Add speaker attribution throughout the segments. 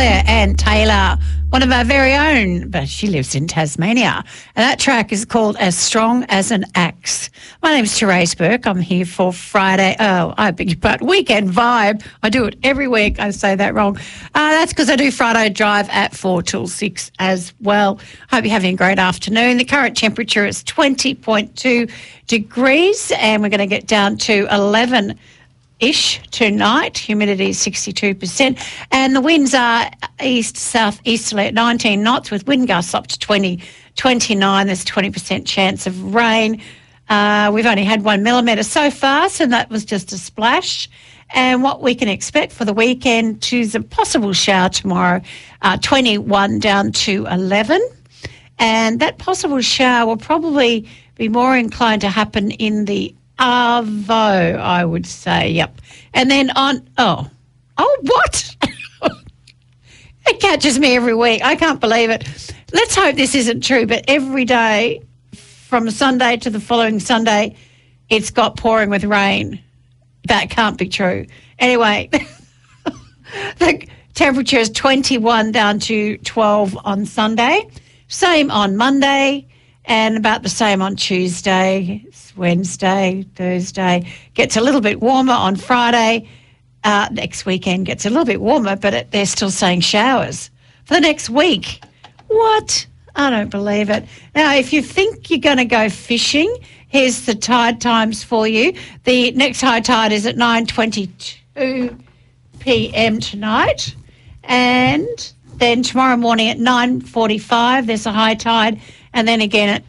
Speaker 1: Claire Ann Taylor, one of our very own, but she lives in Tasmania. And that track is called As Strong as an Axe. My name's Therese Burke. I'm here for Friday. Oh, I beg your pardon. Weekend Vibe. I do it every week. I say that wrong. That's because I do Friday Drive at 4 till 6 as well. Hope you're having a great afternoon. The current temperature is 20.2 degrees and we're going to get down to 11-ish tonight. Humidity is 62%. And the winds are east-southeasterly at 19 knots with wind gusts up to 29. There's 20% chance of rain. We've only had 1 millimetre so far, so that was just a splash. And what we can expect for the weekend is a possible shower tomorrow, 21 down to 11. And that possible shower will probably be more inclined to happen in the Arvo, I would say, yep. And then what? It catches me every week. I can't believe it. Let's hope this isn't true, but every day from Sunday to the following Sunday, it's got pouring with rain. That can't be true. Anyway, the temperature is 21 down to 12 on Sunday. Same on Monday and about the same on Tuesday, Wednesday, Thursday. Gets a little bit warmer on Friday. Next weekend gets a little bit warmer, but they're still saying showers for the next week. What? I don't believe it. Now, if you think you're going to go fishing, here's the tide times for you. The next high tide is at 9:22 p.m. tonight. And then tomorrow morning at 9:45, there's a high tide. And then again at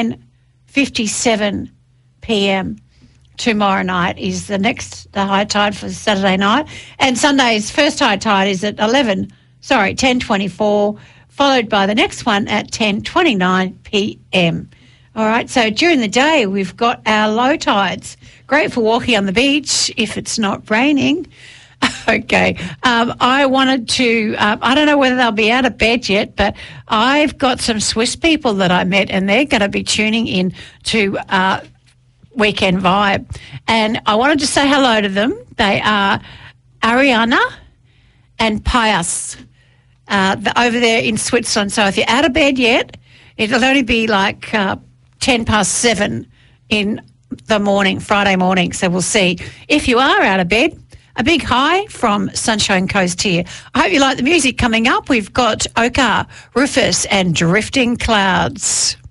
Speaker 1: 9:57 p.m. tomorrow night is the high tide for Saturday night. And Sunday's first high tide is at 10:24, followed by the next one at 10:29 p.m. All right, so during the day we've got our low tides. Great for walking on the beach if it's not raining. Okay, I wanted to, I don't know whether they'll be out of bed yet, but I've got some Swiss people that I met and they're going to be tuning in to Weekend Vibe. And I wanted to say hello to them. They are Ariana and Pius over there in Switzerland. So if you're out of bed yet, it'll only be like 7:10 in the morning, Friday morning. So we'll see. If you are out of bed, a big hi from Sunshine Coast here. I hope you like the music coming up. We've got Oka, Rufus and Drifting Clouds.